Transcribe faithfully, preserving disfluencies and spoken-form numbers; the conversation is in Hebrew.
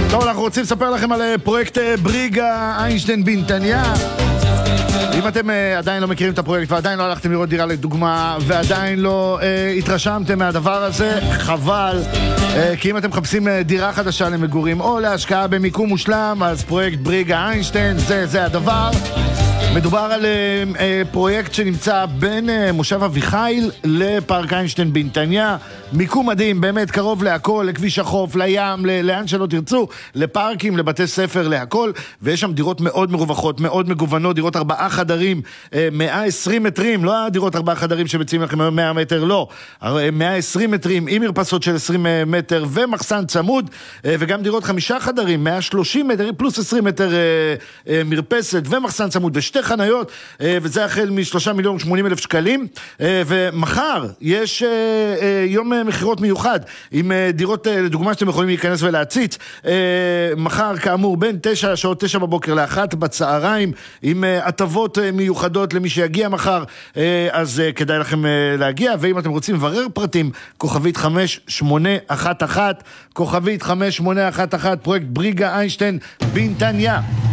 טוב, אנחנו רוצים לספר לכם על פרויקט בריגה איינשטיין בנתניה. אם אתם עדיין לא מכירים את הפרויקט ועדיין לא הלכתם לראות דירה לדוגמה ועדיין לא אה, התרשמתם מהדבר הזה, חבל. אה, כי אם אתם מחפשים דירה חדשה למגורים או להשקעה במיקום מושלם, אז פרויקט בריגה איינשטיין זה, זה הדבר. מדובר על אה, אה, פרויקט שנמצא בין אה, מושב אביחיל לפארק איינשטיין בנתניה. מיקום מדהים, באמת קרוב להכל, לכביש החוף, לים, ל- לאן שלא תרצו, לפארקים, לבתי ספר, להכל. ויש שם דירות מאוד מרווחות, מאוד מגוונות, דירות ארבעה חדרים, אה, מאה ועשרים מטרים, לא הדירות ארבעה חדרים שמציעים לכם מאה מטר, לא. מאה ועשרים מטרים, עם מרפסות של עשרים מטר ומחסן צמוד, אה, וגם דירות חמישה חדרים, מאה ושלושים מטר, פלוס עשרים מטר אה, אה, מרפסת ומחסן צמוד ושתי חניות, וזה החל משלושה מיליון ושמונים אלף שקלים. ומחר יש יום מחירות מיוחד עם דירות לדוגמה שאתם יכולים להיכנס ולהציץ. מחר כאמור בין תשע שעות תשע בבוקר לאחת בצהריים, עם הטבות מיוחדות למי שיגיע מחר, אז כדאי לכם להגיע. ואם אתם רוצים לברר פרטים, כוכבית חמש שמונה אחת אחת, כוכבית חמש שמונה אחת אחת, פרויקט בריגה איינשטיין בנתניה.